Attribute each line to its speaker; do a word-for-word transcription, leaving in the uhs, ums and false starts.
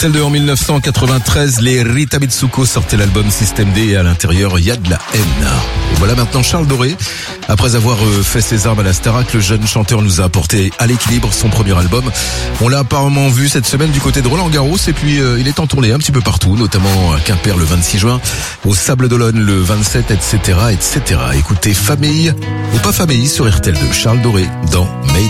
Speaker 1: R T L deux en mille neuf cent quatre-vingt-treize, les Rita Mitsuko sortaient l'album Système D et à l'intérieur, il y a de la haine. Et voilà maintenant Charles Doré. Après avoir fait ses armes à la Starac, le jeune chanteur nous a apporté À l'équilibre, son premier album. On l'a apparemment vu cette semaine du côté de Roland-Garros et puis euh, il est en tournée un petit peu partout, notamment à Quimper le vingt-six juin, au Sable d'Olonne le vingt-sept, et cetera, et cetera. Écoutez Famille ou pas Famille sur R T L deux, Charles Doré dans